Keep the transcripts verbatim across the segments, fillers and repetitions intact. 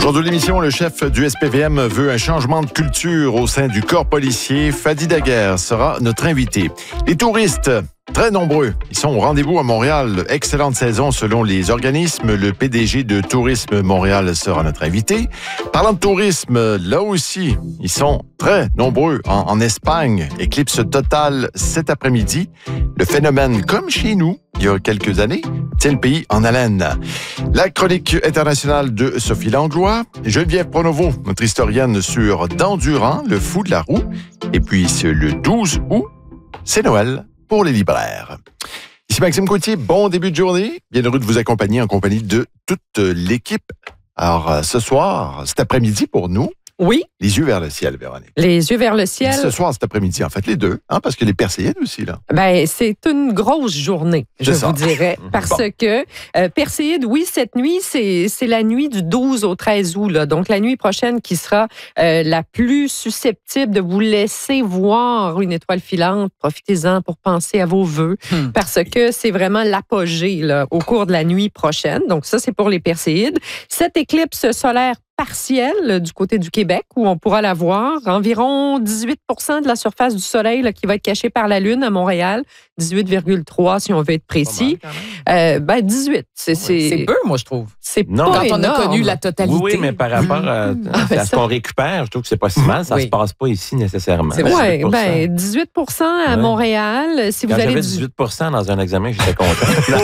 Aujourd'hui, l'émission, le chef du S P V M veut un changement de culture au sein du corps policier. Fadi Daguerre sera notre invité. Les touristes, très nombreux, ils sont au rendez-vous à Montréal. Excellente saison selon les organismes. Le P D G de Tourisme Montréal sera notre invité. Parlant de tourisme, là aussi, ils sont très nombreux en, en Espagne. Éclipse totale cet après-midi. Le phénomène, comme chez nous, il y a quelques années, tient le pays en haleine. La chronique internationale de Sophie Langlois, Geneviève Pronovo, notre historienne sur d'Endurant, le fou de la roue. Et puis, c'est le douze août, c'est Noël pour les libraires. Ici Maxime Coutier, bon début de journée. Bien heureux de vous accompagner en compagnie de toute l'équipe. Alors, ce soir, cet après-midi pour nous, oui. Les yeux vers le ciel, Véronique. Les yeux vers le ciel. Ce soir, cet après-midi, en fait, les deux, hein, parce que les Perséides aussi, là. Ben, c'est une grosse journée, je vous dirais, parce bon. que euh, Perséide, oui, cette nuit, c'est, c'est la nuit du douze au treize août, là, donc la nuit prochaine qui sera euh, la plus susceptible de vous laisser voir une étoile filante. Profitez-en pour penser à vos vœux, hmm. parce que c'est vraiment l'apogée là, au cours de la nuit prochaine. Donc ça, c'est pour les Perséides. Cette éclipse solaire partielle du côté du Québec, où on pourra la voir. Environ dix-huit pour cent de la surface du Soleil là, qui va être cachée par la Lune à Montréal. dix-huit virgule trois si on veut être précis. Euh, ben dix-huit. C'est, c'est... c'est peu, moi, je trouve. C'est non, pas quand énorme. on a connu la totalité. Oui, oui, mais par rapport à, ah, à ce qu'on récupère, je trouve que c'est pas si mal. Ça ne oui. se passe pas ici nécessairement. C'est vrai. Oui, ben dix-huit pour cent à ouais. Montréal. Si quand vous allez j'avais dix-huit pour cent dans un examen, j'étais content.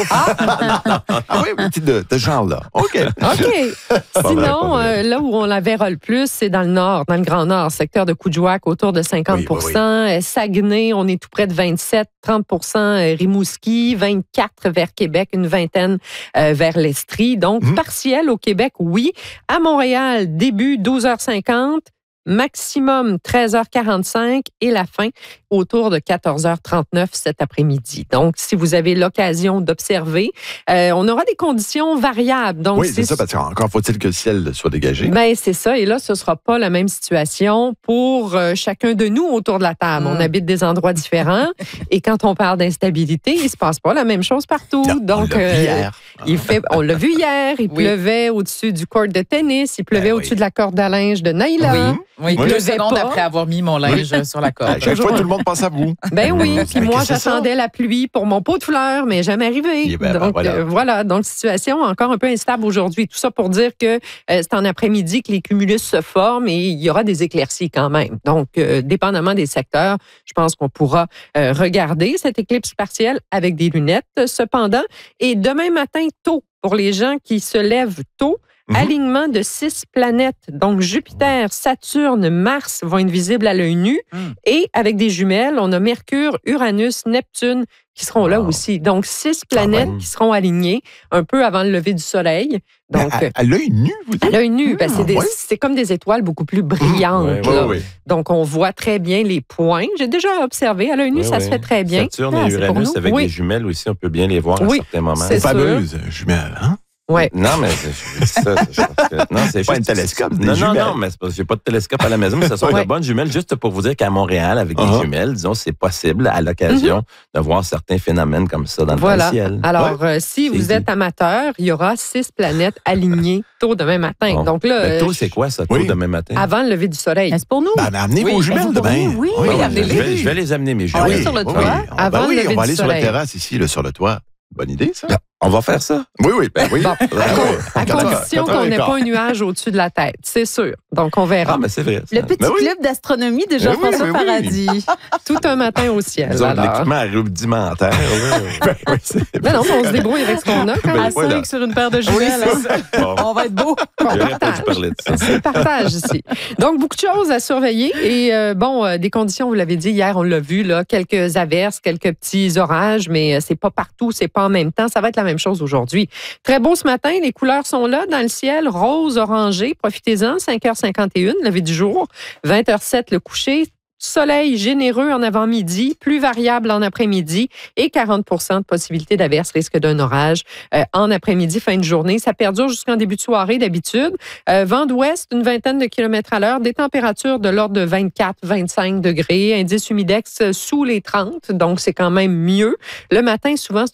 ah oui, un petit de, de genre là. OK. OK. Sinon, euh, là où on la verra le plus, c'est dans le nord, dans le Grand Nord, secteur de Coudjouac, autour de cinquante pour cent. Oui, oui, oui. Saguenay, on est tout près de vingt-sept, trente pour cent Rimouski, vingt-quatre vers Québec, une vingtaine euh, vers l'Estrie. Donc, mmh. partiel au Québec, oui. À Montréal, début douze heures cinquante, maximum treize heures quarante-cinq et la fin autour de quatorze heures trente-neuf cet après-midi. Donc, si vous avez l'occasion d'observer, euh, on aura des conditions variables. Donc, oui, c'est, c'est ça, parce qu'encore faut-il que le ciel soit dégagé. Bien, c'est ça. Et là, ce ne sera pas la même situation pour euh, chacun de nous autour de la table. Mmh. On habite des endroits différents et quand on parle d'instabilité, il ne se passe pas la même chose partout. Non, Donc, on l'a vu euh, hier. Il fait, on l'a vu hier. Il oui. pleuvait au-dessus du court de tennis. Il pleuvait ben au-dessus oui. de la corde à linge de Naïla. Oui. Oui, oui. Deux secondes après avoir mis mon linge oui. sur la corde. Chaque fois, tout le monde pense à vous. Ben oui, puis moi, j'attendais la pluie pour mon pot de fleurs, mais jamais arrivé. Ben, donc, voilà. Euh, voilà. Donc, situation encore un peu instable aujourd'hui. Tout ça pour dire que euh, c'est en après-midi que les cumulus se forment et il y aura des éclaircies quand même. Donc, euh, dépendamment des secteurs, je pense qu'on pourra euh, regarder cette éclipse partielle avec des lunettes, cependant. Et demain matin, tôt, pour les gens qui se lèvent tôt, Mm-hmm. alignement de six planètes. Donc, Jupiter, Saturne, Mars vont être visibles à l'œil nu. Mm. Et avec des jumelles, on a Mercure, Uranus, Neptune qui seront là wow. aussi. Donc, six planètes ah, ouais. qui seront alignées un peu avant le lever du soleil. Donc, à, à l'œil nu, vous dites? À l'œil nu. Ben, ah, c'est, des, ouais. c'est comme des étoiles beaucoup plus brillantes. Ouais, ouais, ouais. Donc, on voit très bien les points. J'ai déjà observé. À l'œil nu, ouais, ça ouais. se fait très bien. Saturne ah, et Uranus, avec oui. des jumelles aussi, on peut bien les voir oui. à certains moments. C'est fameuse jumelles, hein? Ouais. Non, mais c'est ça. C'est, non, c'est pas juste, un télescope. Non, non, non, mais c'est parce que j'ai pas de télescope à la maison, mais ce sont ouais. de bonnes jumelles. Juste pour vous dire qu'à Montréal, avec des uh-huh. jumelles, disons, c'est possible à l'occasion mm-hmm. de voir certains phénomènes comme ça dans voilà. le ciel. Alors, ouais. euh, si c'est vous dit. êtes amateur, il y aura six planètes alignées tôt demain matin. Bon. Donc là, ben, tôt, c'est quoi ça, tôt oui. demain matin? Avant le lever du soleil. C'est pour nous. Ben, amenez oui. vos jumelles demain. Oui, oui, oui amenez-les. Je vais, je vais les amener, mes jumelles. On va aller sur le toit. Avant ben oui, le lever on va aller du sur la soleil. terrasse ici, là, sur le toit. Bonne idée, ça. Là, on va faire ça. Oui, oui, ben oui. Bon, à, à condition qu'on n'ait pas un nuage au-dessus de la tête, c'est sûr. Donc, on verra. Ah, mais c'est vrai. Ça. Le petit ben oui. club d'astronomie de Jean-François ben oui, ben oui. Paradis. Tout un matin au ciel. Nous autres, l'équipement rudimentaire. ben oui, c'est... Non, non, on se débrouille avec ce qu'on a. Quand à voilà. cinq sur une paire de jumelles. Oui, bon. On va être beau. On partage. C'est partage ici. Donc, beaucoup de choses à surveiller. Et euh, bon, euh, des conditions, vous l'avez dit hier, on l'a vu, là, quelques averses, quelques petits orages, mais euh, c'est pas partout, c'est pas en même temps. Ça va être la même chose aujourd'hui. Très beau ce matin, les couleurs sont là dans le ciel, rose, orangé. Profitez-en, cinq heures cinquante et une, lever du jour, vingt heures sept le coucher. Soleil généreux en avant-midi, plus variable en après-midi et quarante pour cent de possibilité d'averse, risque d'un orage euh, en après-midi, fin de journée. Ça perdure jusqu'en début de soirée d'habitude. Euh, vent d'ouest, une vingtaine de kilomètres à l'heure, des températures de l'ordre de vingt-quatre à vingt-cinq degrés, indice humidex sous les trente, donc c'est quand même mieux. Le matin, souvent, c'est